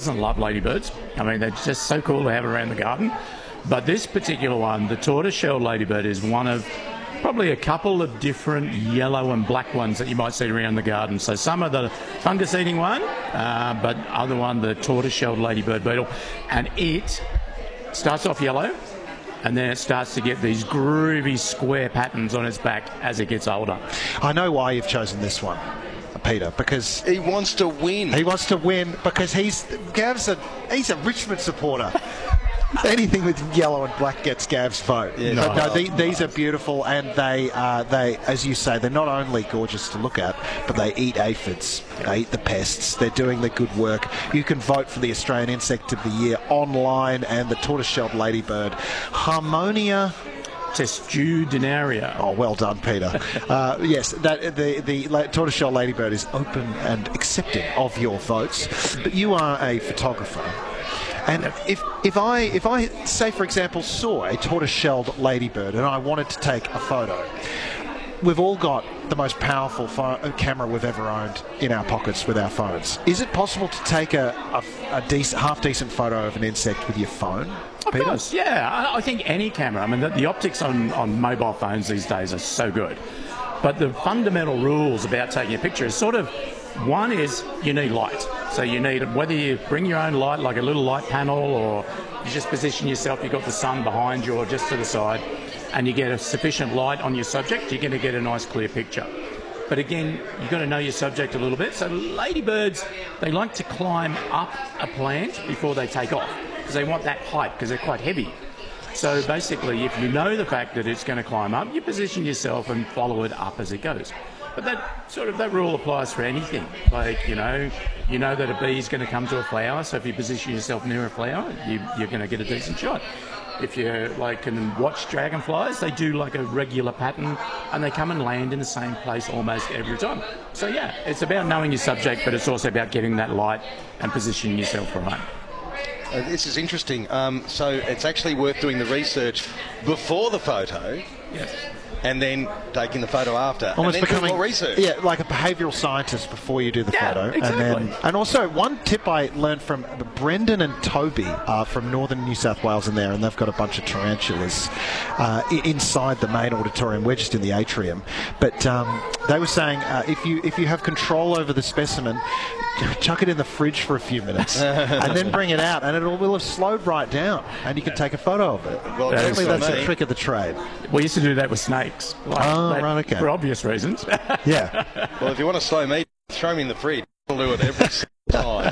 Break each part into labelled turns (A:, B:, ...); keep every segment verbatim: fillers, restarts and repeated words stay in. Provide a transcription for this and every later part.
A: doesn't love ladybirds. I mean, they're just so cool to have around the garden. But this particular one, the tortoise-shell ladybird, is one of probably a couple of different yellow and black ones that you might see around the garden. So some are the fungus-eating one, uh, but other one, the tortoise-shell ladybird beetle. And it starts off yellow, and then it starts to get these groovy square patterns on its back as it gets older.
B: I know why you've chosen this one, Peter, because
C: he wants to win.
B: He wants to win because he's Gav's a he's a Richmond supporter. Anything with yellow and black gets Gav's vote.
C: Yeah,
B: but no,
C: no,
B: the, these are beautiful, and they, uh, they, as you say, they're not only gorgeous to look at, but they eat aphids, they eat the pests. They're doing the good work. You can vote for the Australian Insect of the Year online, and the tortoise-shelled ladybird, Harmonia
A: Testudinaria.
B: Oh, well done, Peter. uh, yes, that the the la- tortoiseshell ladybird is open and accepting of your votes. But you are a photographer. And if if I if I say, for example, saw a tortoise-shelled ladybird and I wanted to take a photo, we've all got the most powerful pho- camera we've ever owned in our pockets with our phones. Is it possible to take a, a, a decent, half decent photo of an insect with your phone?
A: Of
B: Peter?
A: course, yeah. I, I think any camera. I mean, the, the optics on, on mobile phones these days are so good. But the fundamental rules about taking a picture is sort of, one is you need light. So you need, whether you bring your own light, like a little light panel, or you just position yourself, you've got the sun behind you or just to the side, and you get a sufficient light on your subject, you're going to get a nice clear picture. But again, you've got to know your subject a little bit. So ladybirds, they like to climb up a plant before they take off, because they want that height, because they're quite heavy. So basically, if you know the fact that it's going to climb up, you position yourself and follow it up as it goes. But that sort of that rule applies for anything. Like, you know, you know that a bee is going to come to a flower, so if you position yourself near a flower, you, you're going to get a decent shot. If you like can watch dragonflies, they do like a regular pattern, and they come and land in the same place almost every time. So yeah, it's about knowing your subject, but it's also about getting that light and positioning yourself right.
C: Uh, this is interesting. Um, so it's actually worth doing the research before the photo.
A: Yes.
C: And then taking the photo after.
B: Almost
C: and then
B: becoming
C: more research.
B: Yeah, like a behavioural scientist before you do the
A: Yeah,
B: photo.
A: exactly.
B: And then, and also one tip I learned from Brendan and Toby uh, from northern New South Wales in there, and they've got a bunch of tarantulas uh, inside the main auditorium. We're just in the atrium, but um, they were saying uh, if you if you have control over the specimen, chuck it in the fridge for a few minutes and then bring it out, and it will have slowed right down, and you can take a photo of it.
C: Well,
B: Apparently
C: that's
B: that's
C: me.
B: a trick of the trade.
A: We used to do that with snakes. Like,
B: Oh,
A: that-
B: right, okay.
A: For obvious reasons.
B: Yeah.
C: Well, if you want to slow me, throw me in the fridge. I'll do it every time.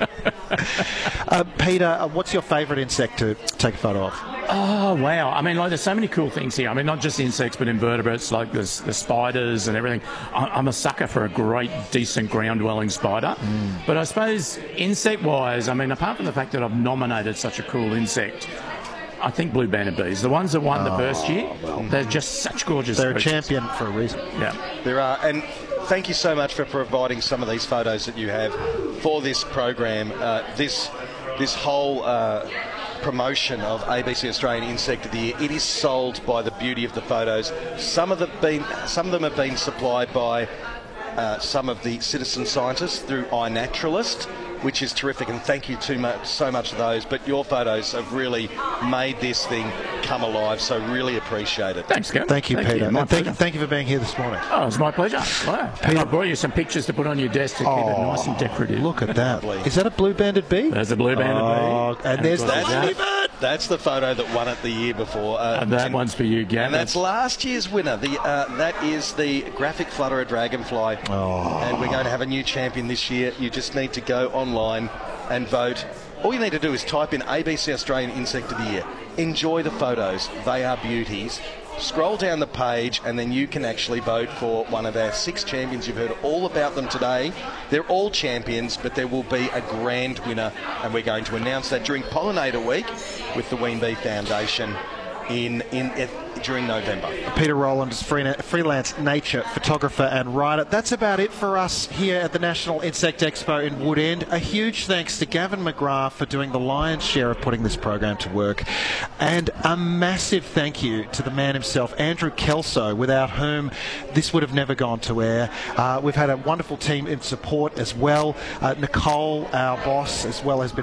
B: Uh, Peter, uh, what's your favourite insect to take a photo of?
A: Oh, wow. I mean, like, there's so many cool things here. I mean, not just insects, but invertebrates, like the, the spiders and everything. I, I'm a sucker for a great, decent ground-dwelling spider. Mm. But I suppose insect-wise, I mean, apart from the fact that I've nominated such a cool insect, I think blue-banded bees, the ones that won the first year, well, they're just such gorgeous
B: They're
A: creatures.
B: a champion for a reason.
A: Yeah.
C: There are, and thank you so much for providing some of these photos that you have for this program. Uh, this this whole uh, promotion of A B C Australian Insect of the Year, it is sold by the beauty of the photos. Some of them been some of them have been supplied by uh, some of the citizen scientists through iNaturalist, which is terrific, and thank you too much, so much for those. But your photos have really made this thing come alive, so really appreciate it.
A: Thanks, Gavin.
B: Thank you,
A: thank
B: Peter.
A: You. My
B: And thank,
A: pleasure.
B: thank you for being here this morning.
A: Oh, it's my pleasure. Wow. And I brought you some pictures to put on your desk to keep it nice and decorative.
B: Look at that. Is that a blue-banded bee?
A: There's a blue-banded
B: Oh,
A: bee.
B: and there's
A: of
B: the
A: course,
C: That's,
A: that.
C: the, that's the photo that won it the year before. Uh,
A: And that one's for you, Gavin.
C: And that's last year's winner. The uh, that is the graphic flutterer dragonfly.
B: Oh.
C: And we're going to have a new champion this year. You just need to go online and vote. All you need to do is type in A B C Australian Insect of the Year. Enjoy the photos. They are beauties. Scroll down the page and then you can actually vote for one of our six champions. You've heard all about them today. They're all champions, but there will be a grand winner, and we're going to announce that during Pollinator Week with the Ween Bee Foundation in in uh, during November.
B: Peter Rowland is free, freelance nature photographer and writer. That's about it for us here at the National Insect Expo in Woodend. A huge thanks to Gavin McGrath for doing the lion's share of putting this program to work. And a massive thank you to the man himself, Andrew Kelso, without whom this would have never gone to air. Uh, we've had a wonderful team in support as well. Uh, Nicole, our boss, as well, has been